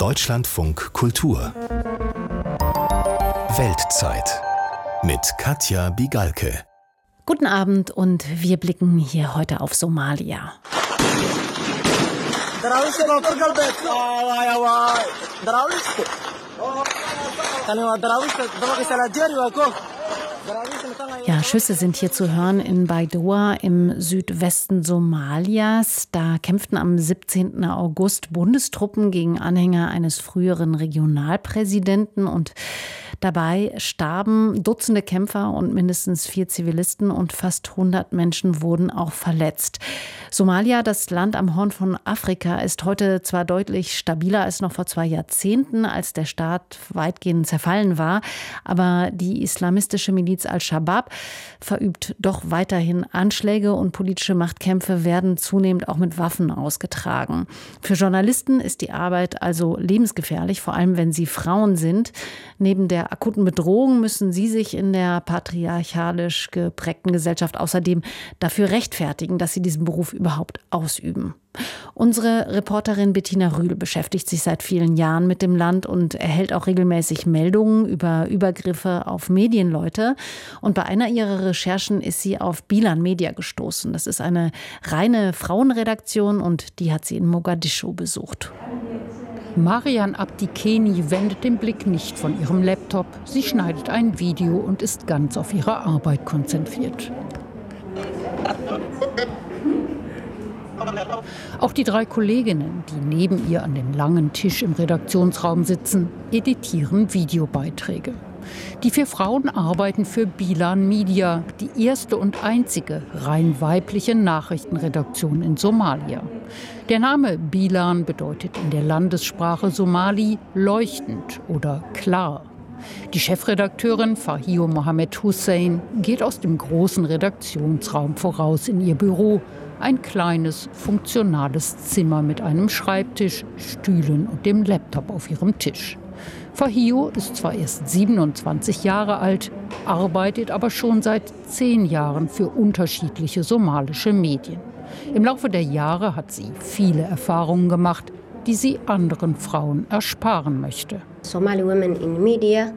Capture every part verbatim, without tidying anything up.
Deutschlandfunk Kultur Weltzeit mit Katja Bigalke. Guten Abend und wir blicken hier heute auf Somalia. Ja, Schüsse sind hier zu hören in Baidoa im Südwesten Somalias. Da kämpften am siebzehnten August Bundestruppen gegen Anhänger eines früheren Regionalpräsidenten und dabei starben Dutzende Kämpfer und mindestens vier Zivilisten und fast hundert Menschen wurden auch verletzt. Somalia, das Land am Horn von Afrika, ist heute zwar deutlich stabiler als noch vor zwei Jahrzehnten, als der Staat weitgehend zerfallen war, aber die islamistische Miliz Al-Shabaab verübt doch weiterhin Anschläge und politische Machtkämpfe werden zunehmend auch mit Waffen ausgetragen. Für Journalisten ist die Arbeit also lebensgefährlich, vor allem wenn sie Frauen sind. Neben der akuten Bedrohung müssen sie sich in der patriarchalisch geprägten Gesellschaft außerdem dafür rechtfertigen, dass sie diesen Beruf überhaupt ausüben. Unsere Reporterin Bettina Rühl beschäftigt sich seit vielen Jahren mit dem Land und erhält auch regelmäßig Meldungen über Übergriffe auf Medienleute. Und bei einer ihrer Recherchen ist sie auf Bilan Media gestoßen. Das ist eine reine Frauenredaktion und die hat sie in Mogadischu besucht. Marian Abdikeni wendet den Blick nicht von ihrem Laptop. Sie schneidet ein Video und ist ganz auf ihre Arbeit konzentriert. Auch die drei Kolleginnen, die neben ihr an dem langen Tisch im Redaktionsraum sitzen, editieren Videobeiträge. Die vier Frauen arbeiten für Bilan Media, die erste und einzige rein weibliche Nachrichtenredaktion in Somalia. Der Name Bilan bedeutet in der Landessprache Somali leuchtend oder klar. Die Chefredakteurin Fahio Mohamed Hussein geht aus dem großen Redaktionsraum voraus in ihr Büro. Ein kleines, funktionales Zimmer mit einem Schreibtisch, Stühlen und dem Laptop auf ihrem Tisch. Fahio ist zwar erst siebenundzwanzig Jahre alt, arbeitet aber schon seit zehn Jahren für unterschiedliche somalische Medien. Im Laufe der Jahre hat sie viele Erfahrungen gemacht, die sie anderen Frauen ersparen möchte. Somali women in media.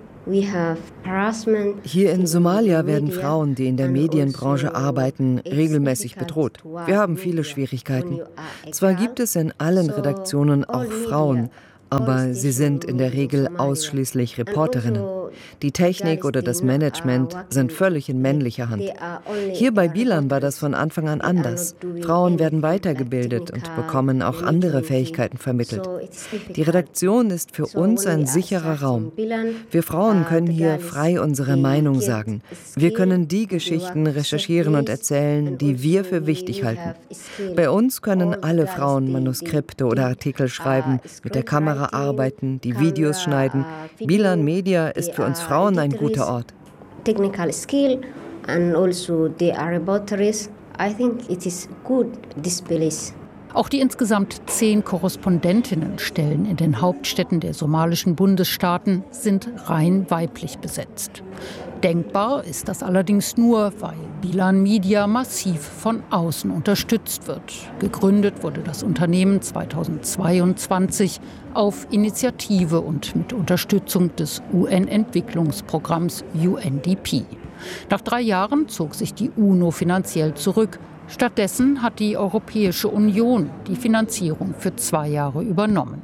Hier in Somalia werden Frauen, die in der Medienbranche arbeiten, regelmäßig bedroht. Wir haben viele Schwierigkeiten. Zwar gibt es in allen Redaktionen auch Frauen, aber sie sind in der Regel ausschließlich Reporterinnen. Die Technik oder das Management sind völlig in männlicher Hand. Hier bei Bilan war das von Anfang an anders. Frauen werden weitergebildet und bekommen auch andere Fähigkeiten vermittelt. Die Redaktion ist für uns ein sicherer Raum. Wir Frauen können hier frei unsere Meinung sagen. Wir können die Geschichten recherchieren und erzählen, die wir für wichtig halten. Bei uns können alle Frauen Manuskripte oder Artikel schreiben, mit der Kamera arbeiten, die Videos schneiden. Bilan Media ist für uns Frauen ein guter Ort. Technical skill and also they are reporters. I think it is good this place. Auch die insgesamt zehn Korrespondentinnenstellen in den Hauptstädten der somalischen Bundesstaaten sind rein weiblich besetzt. Denkbar ist das allerdings nur, weil Bilan Media massiv von außen unterstützt wird. Gegründet wurde das Unternehmen zweitausendzweiundzwanzig auf Initiative und mit Unterstützung des U N-Entwicklungsprogramms U N D P. Nach drei Jahren zog sich die UNO finanziell zurück. Stattdessen hat die Europäische Union die Finanzierung für zwei Jahre übernommen.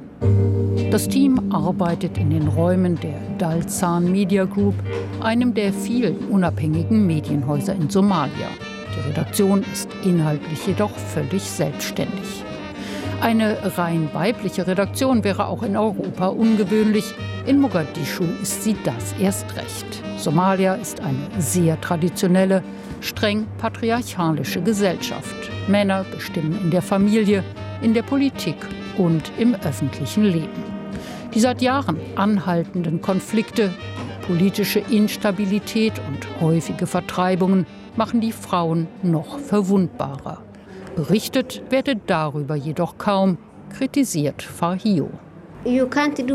Das Team arbeitet in den Räumen der Dalsan Media Group, einem der vielen unabhängigen Medienhäuser in Somalia. Die Redaktion ist inhaltlich jedoch völlig selbstständig. Eine rein weibliche Redaktion wäre auch in Europa ungewöhnlich. In Mogadischu ist sie das erst recht. Somalia ist eine sehr traditionelle, streng patriarchalische Gesellschaft. Männer bestimmen in der Familie, in der Politik und im öffentlichen Leben. Die seit Jahren anhaltenden Konflikte, politische Instabilität und häufige Vertreibungen machen die Frauen noch verwundbarer. Berichtet werde darüber jedoch kaum, kritisiert Fahio. You can't do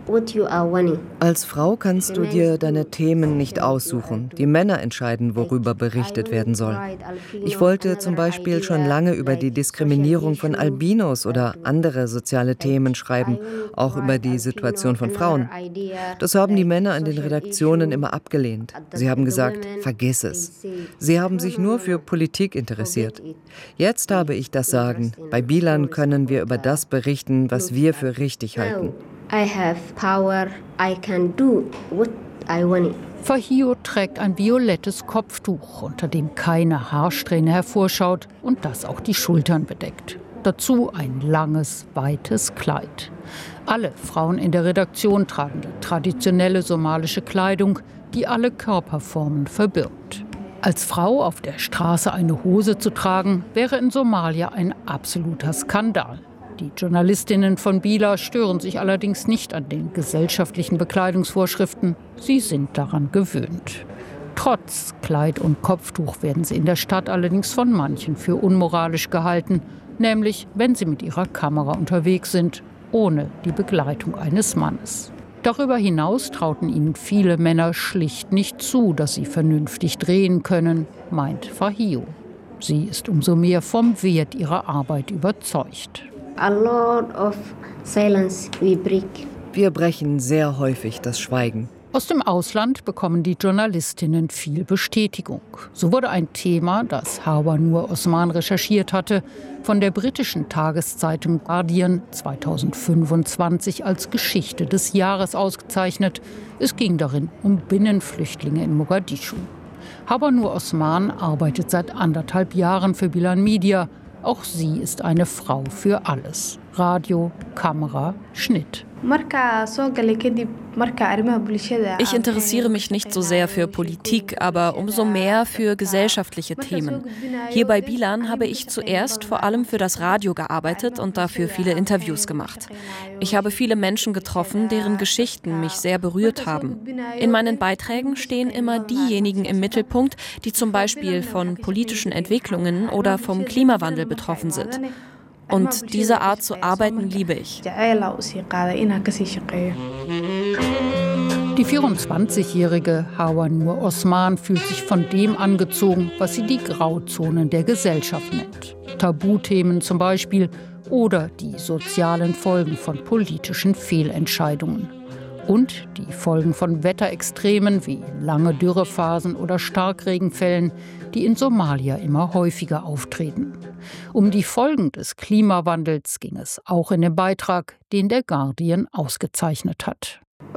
Als Frau kannst du dir deine Themen nicht aussuchen. Die Männer entscheiden, worüber berichtet werden soll. Ich wollte zum Beispiel schon lange über die Diskriminierung von Albinos oder andere soziale Themen schreiben, auch über die Situation von Frauen. Das haben die Männer in den Redaktionen immer abgelehnt. Sie haben gesagt, vergiss es. Sie haben sich nur für Politik interessiert. Jetzt habe ich das Sagen. Bei Bilan können wir über das berichten, was wir für richtig halten. I have power, I can do what I want. Fahio trägt ein violettes Kopftuch, unter dem keine Haarsträhne hervorschaut und das auch die Schultern bedeckt. Dazu ein langes, weites Kleid. Alle Frauen in der Redaktion tragen die traditionelle somalische Kleidung, die alle Körperformen verbirgt. Als Frau auf der Straße eine Hose zu tragen, wäre in Somalia ein absoluter Skandal. Die Journalistinnen von Bila stören sich allerdings nicht an den gesellschaftlichen Bekleidungsvorschriften. Sie sind daran gewöhnt. Trotz Kleid und Kopftuch werden sie in der Stadt allerdings von manchen für unmoralisch gehalten, nämlich wenn sie mit ihrer Kamera unterwegs sind, ohne die Begleitung eines Mannes. Darüber hinaus trauten ihnen viele Männer schlicht nicht zu, dass sie vernünftig drehen können, meint Fahio. Sie ist umso mehr vom Wert ihrer Arbeit überzeugt. A lot of silence we break. Wir brechen sehr häufig das Schweigen. Aus dem Ausland bekommen die Journalistinnen viel Bestätigung. So wurde ein Thema, das Hawa Nur Osman recherchiert hatte, von der britischen Tageszeitung Guardian zweitausendfünfundzwanzig als Geschichte des Jahres ausgezeichnet. Es ging darin um Binnenflüchtlinge in Mogadischu. Hawa Nur Osman arbeitet seit anderthalb Jahren für Bilan Media. Auch sie ist eine Frau für alles. Radio, Kamera, Schnitt. Ich interessiere mich nicht so sehr für Politik, aber umso mehr für gesellschaftliche Themen. Hier bei Bilan habe ich zuerst vor allem für das Radio gearbeitet und dafür viele Interviews gemacht. Ich habe viele Menschen getroffen, deren Geschichten mich sehr berührt haben. In meinen Beiträgen stehen immer diejenigen im Mittelpunkt, die zum Beispiel von politischen Entwicklungen oder vom Klimawandel betroffen sind. Und diese Art zu arbeiten liebe ich. Die vierundzwanzigjährige Hawa Nur Osman fühlt sich von dem angezogen, was sie die Grauzonen der Gesellschaft nennt. Tabuthemen zum Beispiel oder die sozialen Folgen von politischen Fehlentscheidungen. Und die Folgen von Wetterextremen wie lange Dürrephasen oder Starkregenfällen, die in Somalia immer häufiger auftreten. Um die Folgen des Klimawandels ging es auch in dem Beitrag, den der Guardian ausgezeichnet hat.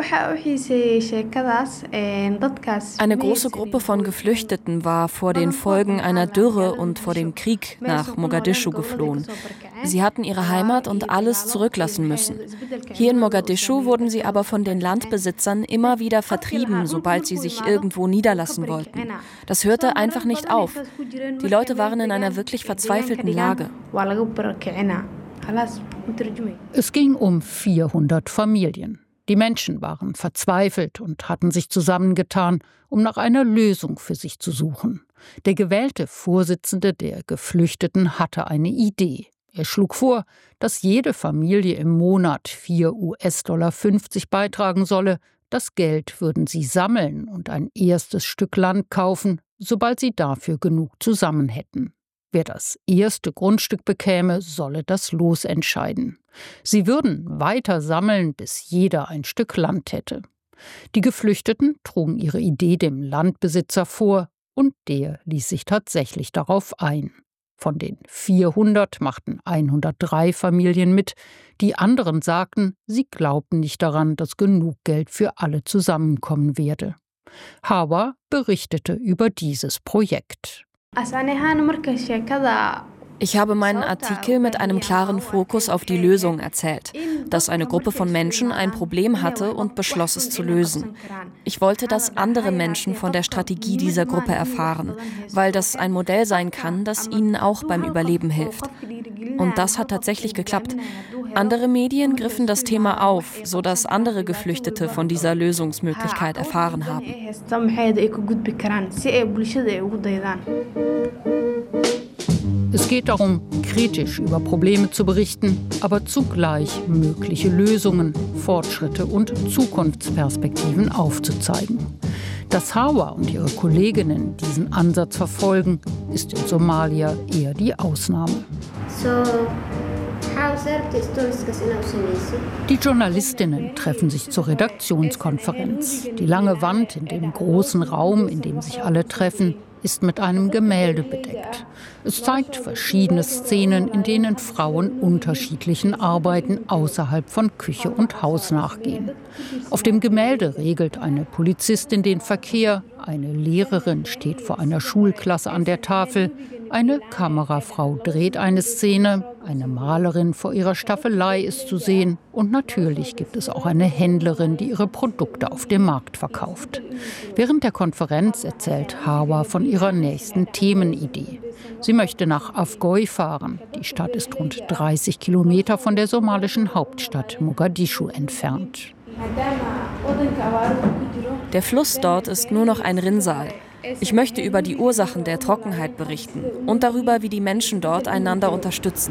Eine große Gruppe von Geflüchteten war vor den Folgen einer Dürre und vor dem Krieg nach Mogadischu geflohen. Sie hatten ihre Heimat und alles zurücklassen müssen. Hier in Mogadischu wurden sie aber von den Landbesitzern immer wieder vertrieben, sobald sie sich irgendwo niederlassen wollten. Das hörte einfach nicht auf. Die Leute waren in einer wirklich verzweifelten Lage. Es ging um vierhundert Familien. Die Menschen waren verzweifelt und hatten sich zusammengetan, um nach einer Lösung für sich zu suchen. Der gewählte Vorsitzende der Geflüchteten hatte eine Idee. Er schlug vor, dass jede Familie im Monat vier US-Dollar fünfzig beitragen solle. Das Geld würden sie sammeln und ein erstes Stück Land kaufen, sobald sie dafür genug zusammen hätten. Wer das erste Grundstück bekäme, solle das Los entscheiden. Sie würden weiter sammeln, bis jeder ein Stück Land hätte. Die Geflüchteten trugen ihre Idee dem Landbesitzer vor und der ließ sich tatsächlich darauf ein. Von den vierhundert machten hundertdrei Familien mit. Die anderen sagten, sie glaubten nicht daran, dass genug Geld für alle zusammenkommen werde. Hawa berichtete über dieses Projekt. Ich habe meinen Artikel mit einem klaren Fokus auf die Lösung erzählt, dass eine Gruppe von Menschen ein Problem hatte und beschloss, es zu lösen. Ich wollte, dass andere Menschen von der Strategie dieser Gruppe erfahren, weil das ein Modell sein kann, das ihnen auch beim Überleben hilft. Und das hat tatsächlich geklappt. Andere Medien griffen das Thema auf, sodass andere Geflüchtete von dieser Lösungsmöglichkeit erfahren haben. Es geht darum, kritisch über Probleme zu berichten, aber zugleich mögliche Lösungen, Fortschritte und Zukunftsperspektiven aufzuzeigen. Dass Hawa und ihre Kolleginnen diesen Ansatz verfolgen, ist in Somalia eher die Ausnahme. So, Die Journalistinnen treffen sich zur Redaktionskonferenz. Die lange Wand in dem großen Raum, in dem sich alle treffen, ist mit einem Gemälde bedeckt. Es zeigt verschiedene Szenen, in denen Frauen unterschiedlichen Arbeiten außerhalb von Küche und Haus nachgehen. Auf dem Gemälde regelt eine Polizistin den Verkehr, eine Lehrerin steht vor einer Schulklasse an der Tafel, eine Kamerafrau dreht eine Szene, eine Malerin vor ihrer Staffelei ist zu sehen und natürlich gibt es auch eine Händlerin, die ihre Produkte auf dem Markt verkauft. Während der Konferenz erzählt Hawa von ihrer nächsten Themenidee. Sie möchte nach Afgoy fahren. Die Stadt ist rund dreißig Kilometer von der somalischen Hauptstadt Mogadischu entfernt. Der Fluss dort ist nur noch ein Rinnsal. Ich möchte über die Ursachen der Trockenheit berichten und darüber, wie die Menschen dort einander unterstützen.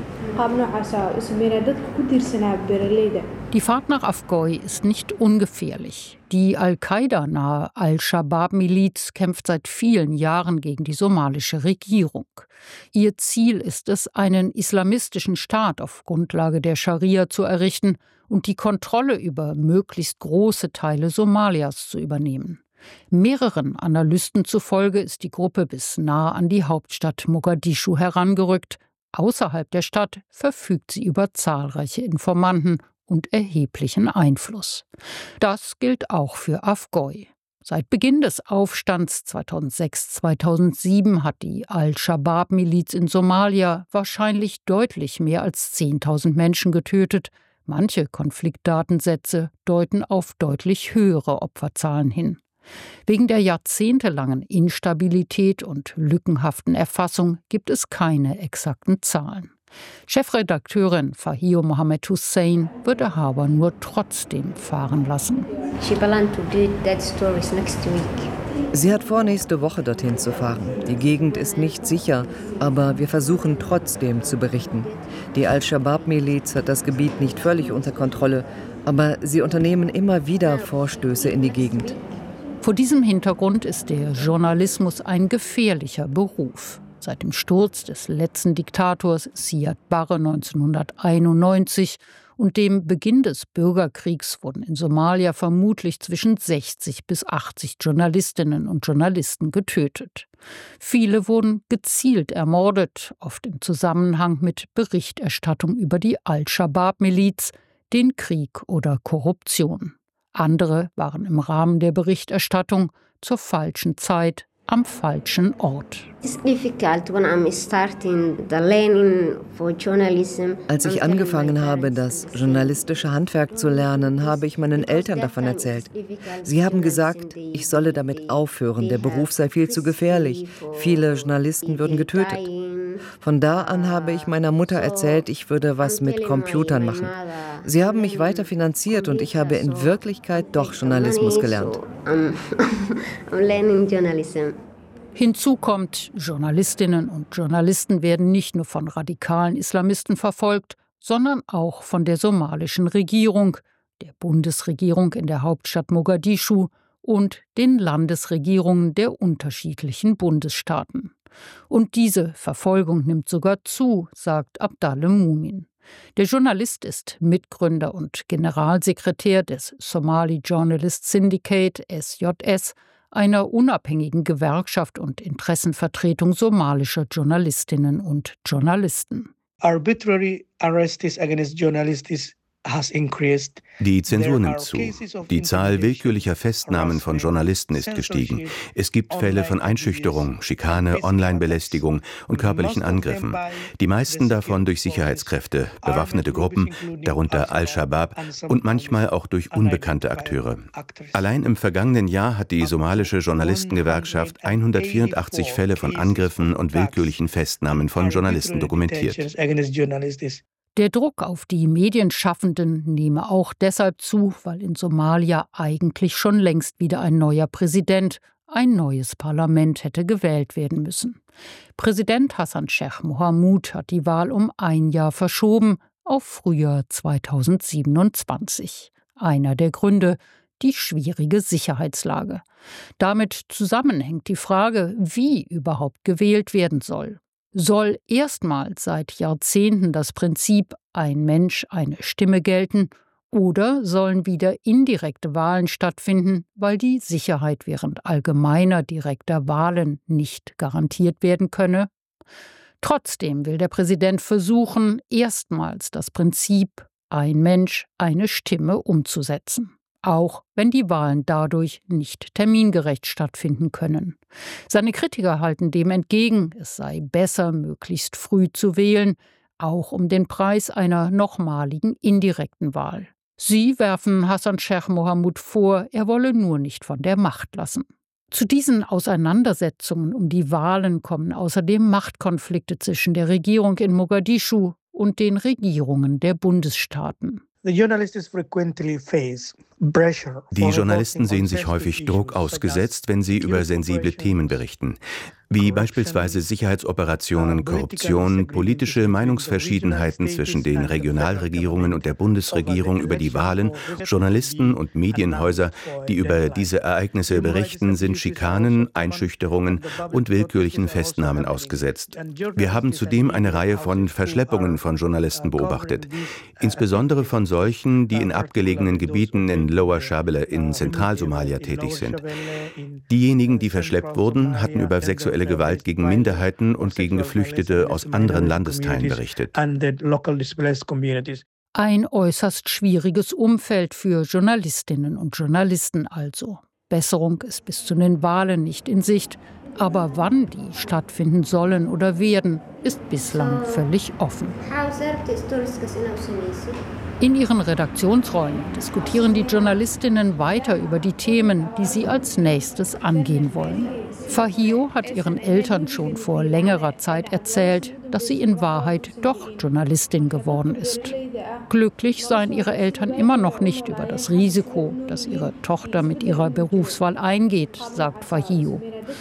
Die Fahrt nach Afgoy ist nicht ungefährlich. Die Al-Qaida-nahe Al-Shabaab-Miliz kämpft seit vielen Jahren gegen die somalische Regierung. Ihr Ziel ist es, einen islamistischen Staat auf Grundlage der Scharia zu errichten und die Kontrolle über möglichst große Teile Somalias zu übernehmen. Mehreren Analysten zufolge ist die Gruppe bis nahe an die Hauptstadt Mogadischu herangerückt. Außerhalb der Stadt verfügt sie über zahlreiche Informanten und erheblichen Einfluss. Das gilt auch für Afgoy. Seit Beginn des Aufstands zweitausendsechs zweitausendsieben hat die Al-Shabaab-Miliz in Somalia wahrscheinlich deutlich mehr als zehntausend Menschen getötet. Manche Konfliktdatensätze deuten auf deutlich höhere Opferzahlen hin. Wegen der jahrzehntelangen Instabilität und lückenhaften Erfassung gibt es keine exakten Zahlen. Chefredakteurin Fahio Mohammed Hussein würde Hawa nur trotzdem fahren lassen. Sie hat vor, nächste Woche dorthin zu fahren. Die Gegend ist nicht sicher, aber wir versuchen trotzdem zu berichten. Die Al-Shabaab-Miliz hat das Gebiet nicht völlig unter Kontrolle, aber sie unternehmen immer wieder Vorstöße in die Gegend. Vor diesem Hintergrund ist der Journalismus ein gefährlicher Beruf. Seit dem Sturz des letzten Diktators Siad Barre neunzehnhunderteinundneunzig und dem Beginn des Bürgerkriegs wurden in Somalia vermutlich zwischen sechzig bis achtzig Journalistinnen und Journalisten getötet. Viele wurden gezielt ermordet, oft im Zusammenhang mit Berichterstattung über die Al-Shabaab-Miliz, den Krieg oder Korruption. Andere waren im Rahmen der Berichterstattung zur falschen Zeit am falschen Ort. Als ich angefangen habe, das journalistische Handwerk zu lernen, habe ich meinen Eltern davon erzählt. Sie haben gesagt, ich solle damit aufhören, der Beruf sei viel zu gefährlich. Viele Journalisten würden getötet. Von da an habe ich meiner Mutter erzählt, ich würde was mit Computern machen. Sie haben mich weiter finanziert und ich habe in Wirklichkeit doch Journalismus gelernt. Hinzu kommt, Journalistinnen und Journalisten werden nicht nur von radikalen Islamisten verfolgt, sondern auch von der somalischen Regierung, der Bundesregierung in der Hauptstadt Mogadischu und den Landesregierungen der unterschiedlichen Bundesstaaten. Und diese Verfolgung nimmt sogar zu, sagt Abdalle Mumin. Der Journalist ist Mitgründer und Generalsekretär des Somali Journalist Syndicate, S J S, einer unabhängigen Gewerkschaft und Interessenvertretung somalischer Journalistinnen und Journalisten. Arbitrary arrests against journalists has increased. Die Zensur nimmt zu. Die Zahl willkürlicher Festnahmen von Journalisten ist gestiegen. Es gibt Fälle von Einschüchterung, Schikane, Online-Belästigung und körperlichen Angriffen. Die meisten davon durch Sicherheitskräfte, bewaffnete Gruppen, darunter Al-Shabaab und manchmal auch durch unbekannte Akteure. Allein im vergangenen Jahr hat die somalische Journalistengewerkschaft hundertvierundachtzig Fälle von Angriffen und willkürlichen Festnahmen von Journalisten dokumentiert. Der Druck auf die Medienschaffenden nehme auch deshalb zu, weil in Somalia eigentlich schon längst wieder ein neuer Präsident, ein neues Parlament hätte gewählt werden müssen. Präsident Hassan Sheikh Mohamud hat die Wahl um ein Jahr verschoben auf Frühjahr zweitausendsiebenundzwanzig. Einer der Gründe: die schwierige Sicherheitslage. Damit zusammenhängt die Frage, wie überhaupt gewählt werden soll. Soll erstmals seit Jahrzehnten das Prinzip ein Mensch, eine Stimme gelten, oder sollen wieder indirekte Wahlen stattfinden, weil die Sicherheit während allgemeiner direkter Wahlen nicht garantiert werden könne? Trotzdem will der Präsident versuchen, erstmals das Prinzip ein Mensch, eine Stimme umzusetzen, auch wenn die Wahlen dadurch nicht termingerecht stattfinden können. Seine Kritiker halten dem entgegen, es sei besser, möglichst früh zu wählen, auch um den Preis einer nochmaligen indirekten Wahl. Sie werfen Hassan Sheikh Mohamud vor, er wolle nur nicht von der Macht lassen. Zu diesen Auseinandersetzungen um die Wahlen kommen außerdem Machtkonflikte zwischen der Regierung in Mogadischu und den Regierungen der Bundesstaaten. Die Journalisten sehen sich häufig Druck ausgesetzt, wenn sie über sensible Themen berichten, wie beispielsweise Sicherheitsoperationen, Korruption, politische Meinungsverschiedenheiten zwischen den Regionalregierungen und der Bundesregierung über die Wahlen. Journalisten und Medienhäuser, die über diese Ereignisse berichten, sind Schikanen, Einschüchterungen und willkürlichen Festnahmen ausgesetzt. Wir haben zudem eine Reihe von Verschleppungen von Journalisten beobachtet, insbesondere von solchen, die in abgelegenen Gebieten in Lower Shabelle in Zentralsomalia tätig sind. Diejenigen, die verschleppt wurden, hatten über sexuelle Gewalt gegen Minderheiten und gegen Geflüchtete aus anderen Landesteilen berichtet. Ein äußerst schwieriges Umfeld für Journalistinnen und Journalisten also. Besserung ist bis zu den Wahlen nicht in Sicht, aber wann die stattfinden sollen oder werden, ist bislang völlig offen. In ihren Redaktionsräumen diskutieren die Journalistinnen weiter über die Themen, die sie als nächstes angehen wollen. Fahio hat ihren Eltern schon vor längerer Zeit erzählt, dass sie in Wahrheit doch Journalistin geworden ist. Glücklich seien ihre Eltern immer noch nicht über das Risiko, das ihre Tochter mit ihrer Berufswahl eingeht, sagt Fahio.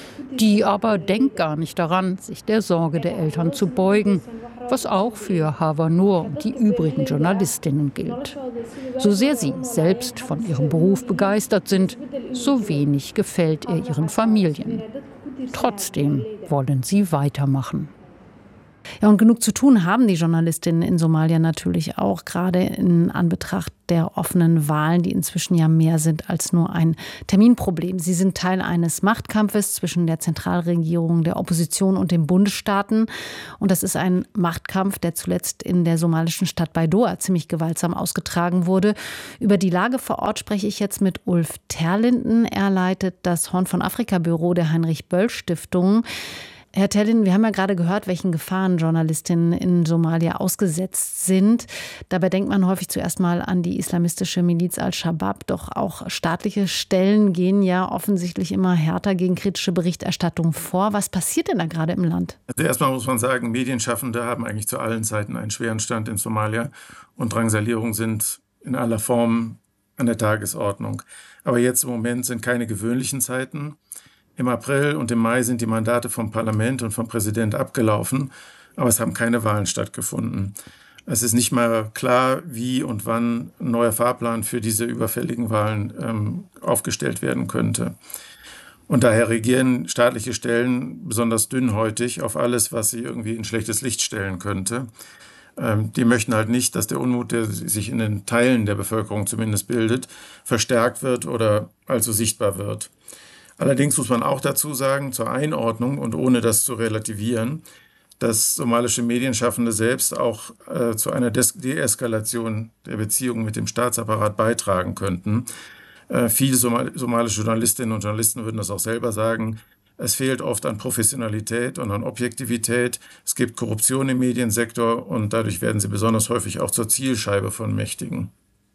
Die aber denkt gar nicht daran, sich der Sorge der Eltern zu beugen, was auch für Hawa Noor und die übrigen Journalistinnen gilt. So sehr sie selbst von ihrem Beruf begeistert sind, so wenig gefällt er ihren Familien. Trotzdem wollen sie weitermachen. Ja, und genug zu tun haben die Journalistinnen in Somalia natürlich auch, gerade in Anbetracht der offenen Wahlen, die inzwischen ja mehr sind als nur ein Terminproblem. Sie sind Teil eines Machtkampfes zwischen der Zentralregierung, der Opposition und den Bundesstaaten. Und das ist ein Machtkampf, der zuletzt in der somalischen Stadt Baidoa ziemlich gewaltsam ausgetragen wurde. Über die Lage vor Ort spreche ich jetzt mit Ulf Terlinden. Er leitet das Horn von Afrika-Büro der Heinrich-Böll-Stiftung. Herr Terlinden, wir haben ja gerade gehört, welchen Gefahren Journalistinnen in Somalia ausgesetzt sind. Dabei denkt man häufig zuerst mal an die islamistische Miliz Al-Shabaab. Doch auch staatliche Stellen gehen ja offensichtlich immer härter gegen kritische Berichterstattung vor. Was passiert denn da gerade im Land? Also erstmal muss man sagen, Medienschaffende haben eigentlich zu allen Zeiten einen schweren Stand in Somalia. Und Drangsalierungen sind in aller Form an der Tagesordnung. Aber jetzt im Moment sind keine gewöhnlichen Zeiten. Im April und im Mai sind die Mandate vom Parlament und vom Präsident abgelaufen, aber es haben keine Wahlen stattgefunden. Es ist nicht mal klar, wie und wann ein neuer Fahrplan für diese überfälligen Wahlen ähm, aufgestellt werden könnte. Und daher reagieren staatliche Stellen besonders dünnhäutig auf alles, was sie irgendwie in schlechtes Licht stellen könnte. Ähm, die möchten halt nicht, dass der Unmut, der sich in den Teilen der Bevölkerung zumindest bildet, verstärkt wird oder allzu sichtbar wird. Allerdings muss man auch dazu sagen, zur Einordnung und ohne das zu relativieren, dass somalische Medienschaffende selbst auch äh, zu einer Des- Deeskalation der Beziehungen mit dem Staatsapparat beitragen könnten. Äh, viele Somal- somalische Journalistinnen und Journalisten würden das auch selber sagen. Es fehlt oft an Professionalität und an Objektivität. Es gibt Korruption im Mediensektor und dadurch werden sie besonders häufig auch zur Zielscheibe von Mächtigen.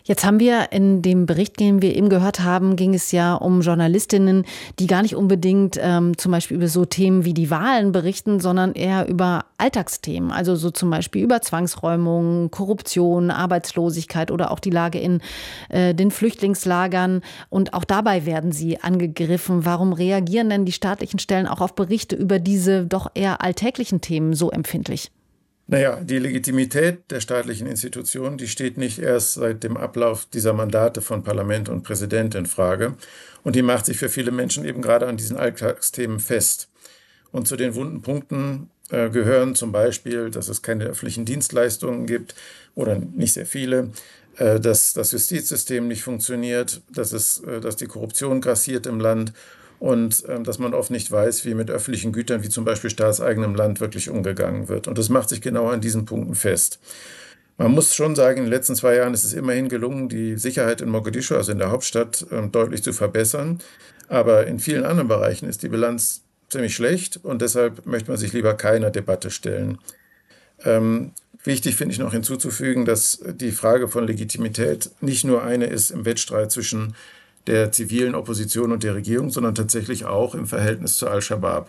Jetzt haben wir in dem Bericht, den wir eben gehört haben, ging es ja um Journalistinnen, die gar nicht unbedingt ähm, zum Beispiel über so Themen wie die Wahlen berichten, sondern eher über Alltagsthemen. Also so zum Beispiel über Zwangsräumung, Korruption, Arbeitslosigkeit oder auch die Lage in äh, den Flüchtlingslagern. Und auch dabei werden sie angegriffen. Warum reagieren denn die staatlichen Stellen auch auf Berichte über diese doch eher alltäglichen Themen so empfindlich? Naja, die Legitimität der staatlichen Institutionen, die steht nicht erst seit dem Ablauf dieser Mandate von Parlament und Präsident in Frage. Und die macht sich für viele Menschen eben gerade an diesen Alltagsthemen fest. Und zu den wunden Punkten äh, gehören zum Beispiel, dass es keine öffentlichen Dienstleistungen gibt oder nicht sehr viele, äh, dass das Justizsystem nicht funktioniert, dass, es, äh, dass die Korruption grassiert im Land und äh, dass man oft nicht weiß, wie mit öffentlichen Gütern wie zum Beispiel staatseigenem Land wirklich umgegangen wird. Und das macht sich genau an diesen Punkten fest. Man muss schon sagen, in den letzten zwei Jahren ist es immerhin gelungen, die Sicherheit in Mogadischu, also in der Hauptstadt, äh, deutlich zu verbessern. Aber in vielen anderen Bereichen ist die Bilanz ziemlich schlecht und deshalb möchte man sich lieber keiner Debatte stellen. Ähm, wichtig finde ich noch hinzuzufügen, dass die Frage von Legitimität nicht nur eine ist im Wettstreit zwischen der zivilen Opposition und der Regierung, sondern tatsächlich auch im Verhältnis zu Al-Shabaab.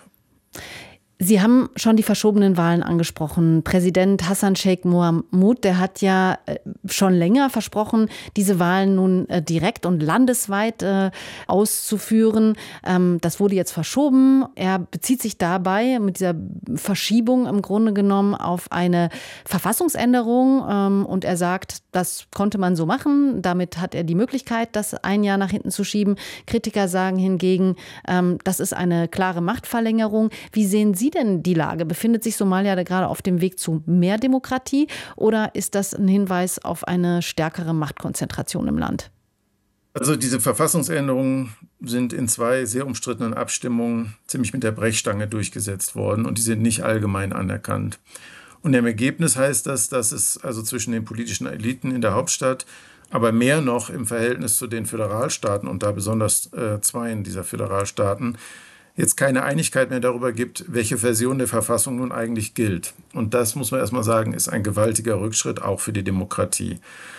Sie haben schon die verschobenen Wahlen angesprochen. Präsident Hassan Sheikh Mohamud, der hat ja schon länger versprochen, diese Wahlen nun direkt und landesweit äh, auszuführen. Ähm, das wurde jetzt verschoben. Er bezieht sich dabei mit dieser Verschiebung im Grunde genommen auf eine Verfassungsänderung. Ähm, und er sagt, das konnte man so machen. Damit hat er die Möglichkeit, das ein Jahr nach hinten zu schieben. Kritiker sagen hingegen, ähm, das ist eine klare Machtverlängerung. Wie sehen Sie denn die Lage? Befindet sich Somalia da gerade auf dem Weg zu mehr Demokratie oder ist das ein Hinweis auf eine stärkere Machtkonzentration im Land? Also diese Verfassungsänderungen sind in zwei sehr umstrittenen Abstimmungen ziemlich mit der Brechstange durchgesetzt worden und die sind nicht allgemein anerkannt. Und im Ergebnis heißt das, dass es also zwischen den politischen Eliten in der Hauptstadt, aber mehr noch im Verhältnis zu den Föderalstaaten und da besonders äh, zweien dieser Föderalstaaten, jetzt keine Einigkeit mehr darüber gibt, welche Version der Verfassung nun eigentlich gilt. Und das, muss man erstmal sagen, ist ein gewaltiger Rückschritt auch für die Demokratie.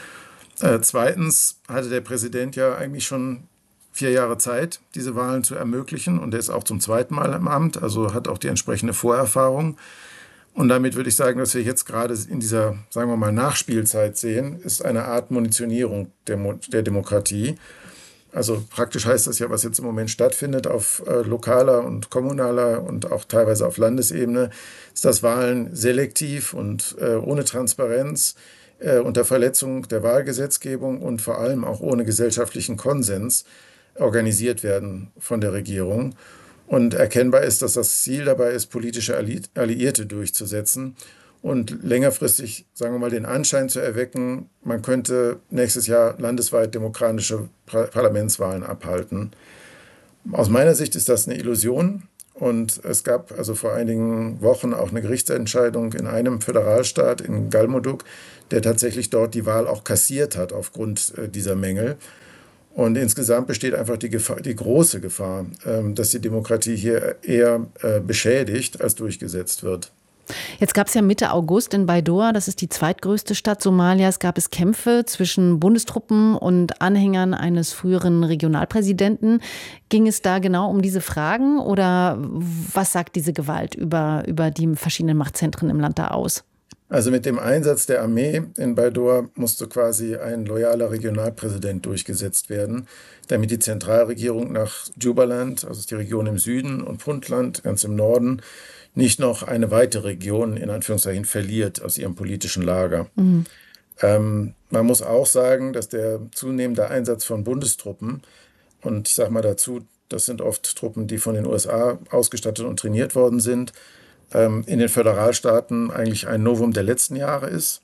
Äh, zweitens hatte der Präsident ja eigentlich schon vier Jahre Zeit, diese Wahlen zu ermöglichen. Und er ist auch zum zweiten Mal im Amt, also hat auch die entsprechende Vorerfahrung. Und damit würde ich sagen, dass wir jetzt gerade in dieser, sagen wir mal, Nachspielzeit sehen, ist eine Art Munitionierung der, Mo- der Demokratie. Also praktisch heißt das ja, was jetzt im Moment stattfindet auf äh, lokaler und kommunaler und auch teilweise auf Landesebene, ist, dass Wahlen selektiv und äh, ohne Transparenz, äh, unter Verletzung der Wahlgesetzgebung und vor allem auch ohne gesellschaftlichen Konsens organisiert werden von der Regierung. Und erkennbar ist, dass das Ziel dabei ist, politische Alliierte durchzusetzen und längerfristig, sagen wir mal, den Anschein zu erwecken, man könnte nächstes Jahr landesweit demokratische Parlamentswahlen abhalten. Aus meiner Sicht ist das eine Illusion und es gab also vor einigen Wochen auch eine Gerichtsentscheidung in einem Föderalstaat, in Galmudug, der tatsächlich dort die Wahl auch kassiert hat aufgrund dieser Mängel. Und insgesamt besteht einfach die, Gefahr, die große Gefahr, dass die Demokratie hier eher beschädigt als durchgesetzt wird. Jetzt gab es ja Mitte August in Baidoa, das ist die zweitgrößte Stadt Somalias, gab es Kämpfe zwischen Bundestruppen und Anhängern eines früheren Regionalpräsidenten. Ging es da genau um diese Fragen oder was sagt diese Gewalt über, über die verschiedenen Machtzentren im Land da aus? Also mit dem Einsatz der Armee in Baidoa musste quasi ein loyaler Regionalpräsident durchgesetzt werden, damit die Zentralregierung nach Jubaland, also die Region im Süden, und Puntland, ganz im Norden, nicht noch eine weitere Region, in Anführungszeichen, verliert aus ihrem politischen Lager. Mhm. Ähm, man muss auch sagen, dass der zunehmende Einsatz von Bundestruppen, und ich sage mal dazu, das sind oft Truppen, die von den U S A ausgestattet und trainiert worden sind, ähm, in den Föderalstaaten eigentlich ein Novum der letzten Jahre ist.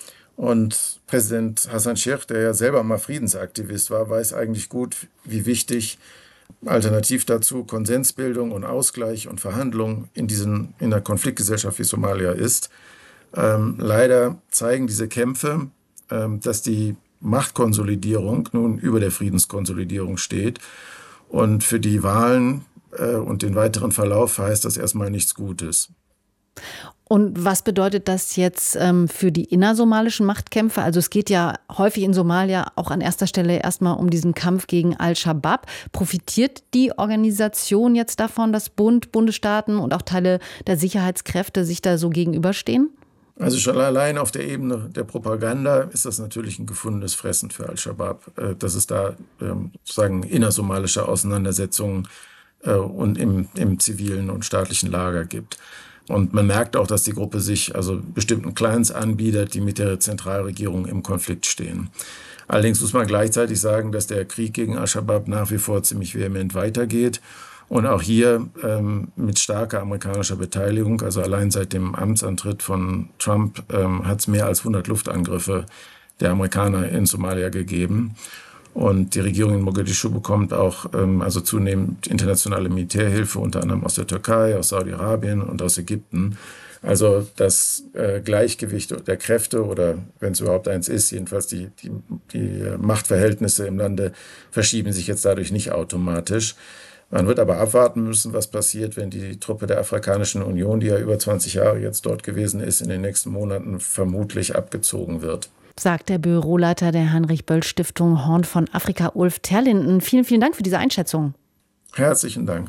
Und Präsident Hassan Sheikh, der ja selber mal Friedensaktivist war, weiß eigentlich gut, wie wichtig alternativ dazu Konsensbildung und Ausgleich und Verhandlung in, diesen, in der Konfliktgesellschaft wie Somalia ist. Ähm, leider zeigen diese Kämpfe, ähm, dass die Machtkonsolidierung nun über der Friedenskonsolidierung steht. Und für die Wahlen äh, und den weiteren Verlauf heißt das erstmal nichts Gutes. Und was bedeutet das jetzt ähm, für die innersomalischen Machtkämpfe? Also es geht ja häufig in Somalia auch an erster Stelle erstmal um diesen Kampf gegen Al-Shabaab. Profitiert die Organisation jetzt davon, dass Bund, Bundesstaaten und auch Teile der Sicherheitskräfte sich da so gegenüberstehen? Also schon allein auf der Ebene der Propaganda ist das natürlich ein gefundenes Fressen für Al-Shabaab, dass es da ähm, sozusagen innersomalische Auseinandersetzungen äh, und im, im zivilen und staatlichen Lager gibt. Und man merkt auch, dass die Gruppe sich also bestimmten Clans anbietet, die mit der Zentralregierung im Konflikt stehen. Allerdings muss man gleichzeitig sagen, dass der Krieg gegen Al-Shabaab nach wie vor ziemlich vehement weitergeht. Und auch hier ähm, mit starker amerikanischer Beteiligung, also allein seit dem Amtsantritt von Trump, ähm, hat es mehr als hundert Luftangriffe der Amerikaner in Somalia gegeben. Und die Regierung in Mogadischu bekommt auch ähm, also zunehmend internationale Militärhilfe, unter anderem aus der Türkei, aus Saudi-Arabien und aus Ägypten. Also das äh, Gleichgewicht der Kräfte oder wenn es überhaupt eins ist, jedenfalls die, die, die Machtverhältnisse im Lande verschieben sich jetzt dadurch nicht automatisch. Man wird aber abwarten müssen, was passiert, wenn die Truppe der Afrikanischen Union, die ja über zwanzig Jahre jetzt dort gewesen ist, in den nächsten Monaten vermutlich abgezogen wird. Sagt der Büroleiter der Heinrich-Böll-Stiftung Horn von Afrika, Ulf Terlinden. Vielen, vielen Dank für diese Einschätzung. Herzlichen Dank.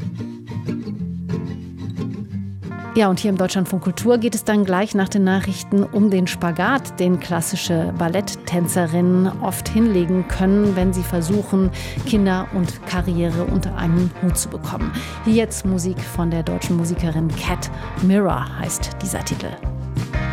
Ja, und hier im Deutschlandfunk Kultur geht es dann gleich nach den Nachrichten um den Spagat, den klassische Balletttänzerinnen oft hinlegen können, wenn sie versuchen, Kinder und Karriere unter einen Hut zu bekommen. Hier jetzt Musik von der deutschen Musikerin Cat Mirror heißt dieser Titel.